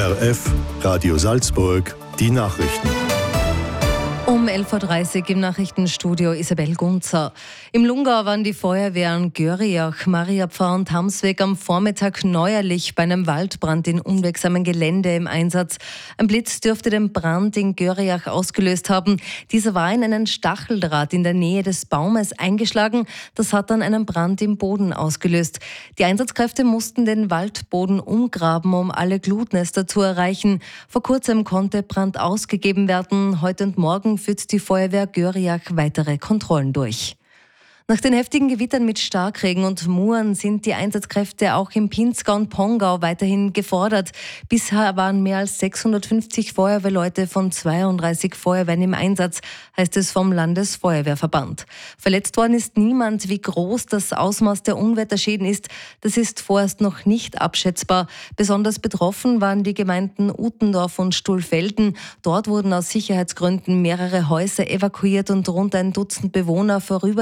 ORF Radio Salzburg, die Nachrichten. Um 11.30 Uhr im Nachrichtenstudio Isabel Gunzer. Im Lungau waren die Feuerwehren Görriach, Mariapfarr und Hamsweg am Vormittag neuerlich bei einem Waldbrand in unwegsamem Gelände im Einsatz. Ein Blitz dürfte den Brand in Görriach ausgelöst haben. Dieser war in einen Stacheldraht in der Nähe des Baumes eingeschlagen. Das hat dann einen Brand im Boden ausgelöst. Die Einsatzkräfte mussten den Waldboden umgraben, um alle Glutnester zu erreichen. Vor kurzem konnte Brand ausgegeben werden. Heute und morgen führt die Feuerwehr Görriach weitere Kontrollen durch. Nach den heftigen Gewittern mit Starkregen und Muren sind die Einsatzkräfte auch im Pinzgau und Pongau weiterhin gefordert. Bisher waren mehr als 650 Feuerwehrleute von 32 Feuerwehren im Einsatz, heißt es vom Landesfeuerwehrverband. Verletzt worden ist niemand. Wie groß das Ausmaß der Unwetterschäden ist, das ist vorerst noch nicht abschätzbar. Besonders betroffen waren die Gemeinden Utendorf und Stuhlfelden. Dort wurden aus Sicherheitsgründen mehrere Häuser evakuiert und rund ein Dutzend Bewohner vorüber